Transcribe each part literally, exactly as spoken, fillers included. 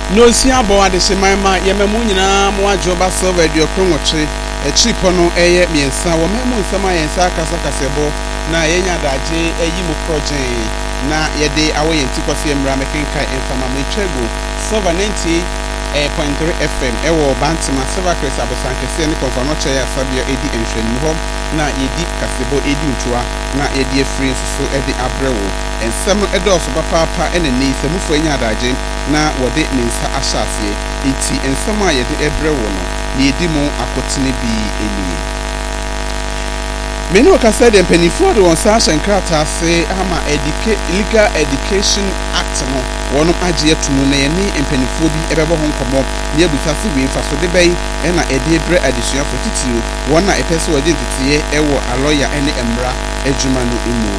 No si abo ade se mama yememu nyina mo ajoba silver de okronwoche e chipo no eye miensa wo memu nsama yensa kasa kasebo na yenya daje eyi mu project na yede awo yenti kwase emra mekenka ensama metwego silver ninety point three F M ewo Bantima Silver Crest abosankese ne konfano che ya sabia edi enhwenu ho na yedi kasebo edi utua na yedi efri so edi abrewo ensem edoso papa papa ene ni semufo enya adaje na wode ne nsa ahyase enti ensem a yede ebrewo no na yedi mu akotene bi eni Many of us said the penny for the one such and crata say ama educate legal education act no one of agia to no any and penny for be ever home come up near Butasi win for so the bay and a debre addition for titio one a person identity ewo a lawyer any embra ejumano imu.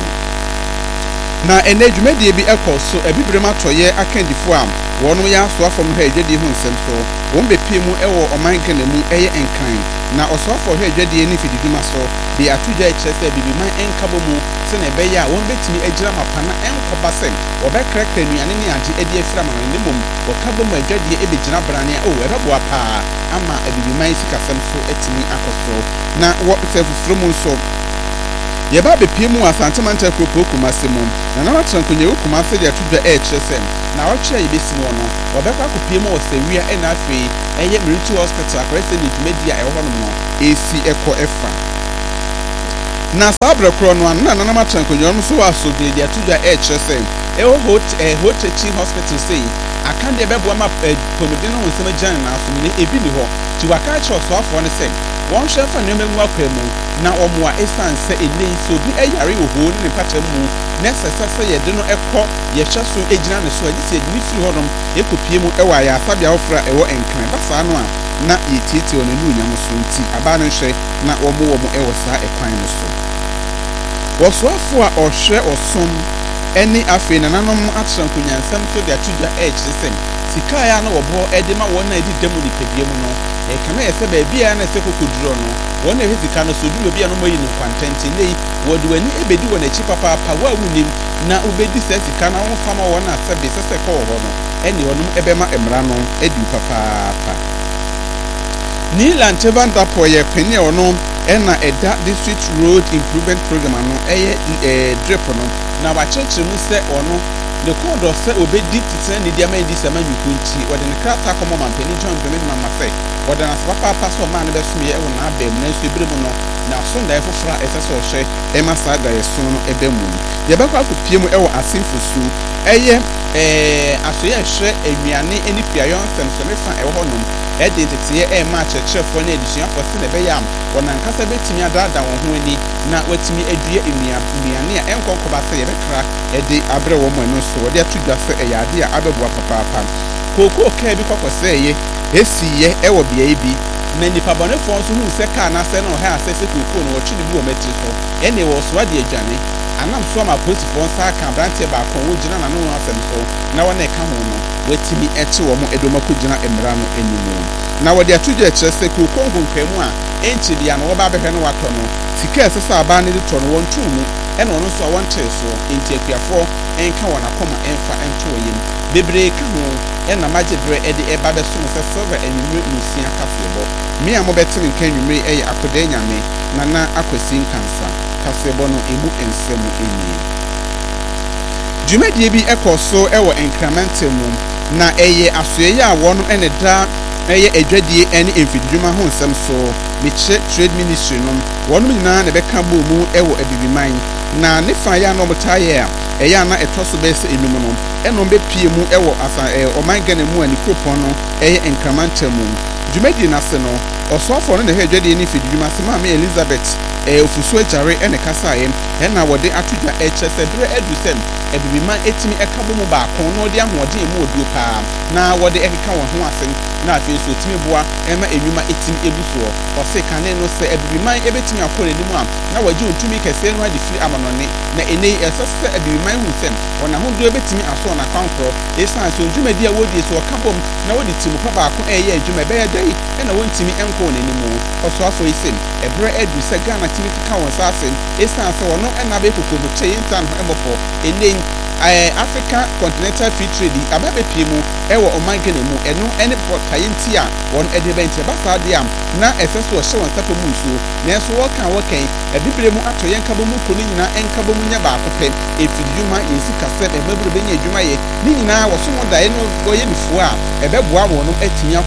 Na ene dwuma die bi ekọ so ebibrema toye akandifo am wono ya so afom ha edwedi hu nsem so won bepie mu ewo oman kana mu eye enkan na osofo ha edwedi ni fididuma so de atudwa ekyese bibiman enkabo mu se na ebe ya won betimi agira mapana enkoba sem obekrekra nuane ni age edi afira ma ne mom okabo mu edwedi ebegina brane o ebebo apa ama ebibiman sikasem so etimi akoso na wo sefufro mu so Yeba be piemu asante manta kropo kumase mum na na matrankonye kumase de atudwa e kyesem na wohwe yebesi no no obekwa ko piemu osewia e na afei eye military hospital akwese ni dwumadi a e ho no esi eko efa na sabre kro no na na matrankonye no so aso de de atudwa e kyesem e ho hot e hotechi hospital sei akande bebo ma pomede no nsema jan na aso ni ebi ni ho ti waka cho so afo ne sei won hwefa ne memu akwemu na omoa esanse enei so bi eyare oho ne patam mu na sesase ye de no ekọ ye hwa so egina ne so agi se edini firi hodom ekopie mu ewa ya asabia ofra ewo enkran basa no a na yetieti one nu nyam so nti aba no hwe na omo wo mo ewo saa ekwan no so wosoafo a ohwe osom eni afi na nanom atran kunyansam so de atudwa ejisem sika ya na wobo edema wona edi demu ni pedie mu no e kama yese ba bia na se kokoduro no wona ehe sika no so duro bia no moyi no kwantenti nei wodu ani ebedi wona echi papa pa wa wunim na ubedi se sika na won fama wona asebe sese ko ho no eni wonum ebema emra no edi papa pa ni lantevanta poye peni ono ena eda district road improvement program no eye eh drip no na wa cheche mu se ono the code of say obedi titene ni dia man di sama yukunti wode ne krata komo mampeni John Benin mama say wode na papa paso man be so ye wona abem na so ebire mu no na so nda efofra esese ohwe e masa da yeso no ebe mu ye be kwa kopie mu e wo asimfusu eye eh asoye hwe anuane eni piayon sem so me fa e wo honom e de tete e ma chechefo na edisuan fo se ne be yam wona nkasa betimi adada wo ho ani na watimi adue enua nuane a enkonkoba se ye be kra e de abre wo mo no so wode atudwa se e yade a abeboa papa papa koko ka bi kokose ye esiye e wo bia bi na nipa bonefo so hu se ka na se no ha asese koko no wo twidi bi wo metri so ene wo so ade adwane anam so ma police fo nsa ka branche ba ko wo gina na no asem so na wona ka ho no watimi eche wo mo edoma ko gina emra no enimu na wode atudwa eche se koko nkonkamu a enchi dia no wo ba behwe no wato no sika esese aba ne de to no won tumu ene ono so won che so enti akuafo enka wona koma enfa ento yim bebre ka ho ena magedre ede eba be so se silver enwure musia kafebo me a mo betin nkan nwure eye akoda nyame na na akwasi nkansa kafebo no emu ensemu eni dwumadie bi ekoso ewo incremental mu na eye asoye a wono ene da eye adwadie ene emfidwuma ho nsem so meche trade ministry no wono nyina na beka bo mu ewo abibiman na ne fa ya no mutaye a eya na etoso be se enum no eno be pie mu ewo asa e oman gana mu ani kropon no eye incremental mu dwumadi na se no osofo no na he adwadie ni fidwuma se ma me Elizabeth e ofusu ejare ene kasa ye ena wode atudwa echese bre edusem ebibiman etimi ekabo mu ba kon no de ahoden mu oduo pa na wode ekeka won ho asem na afi so timi boa ema enwuma etimi ebuso o se kane no se ebibiman ebetimi akore ni mu am na waje ontumi kese no ade firi amanone na enei esese ebibiman hu sem ona ho do ebetimi aso na kwankro esan so dwumadi a wodi so kabom na wodi timu pa ba ko eye adwuma be yedai ena wontimi enko ne ni mu oso afo isem ebre edu se Ghana timi ka won sa asem esan so wono ena be kokko mo cheye ntan ho emofo enei Africa Continental Free Trade ababe pie mu ewo oman Ghana mu eno ene botaye nti a won ede benti ba sa de am na efeso o hye won sapo mu nsuo na enso wo kan wo kan ebibire mu atoye nkabo mu ko ni nyina enkabo mu nya ba akopɛ efiduma yesi kase e maburu benya adwuma ye ni nyina wo so mo dae no wo ye bifo a ebeboa wo no atimi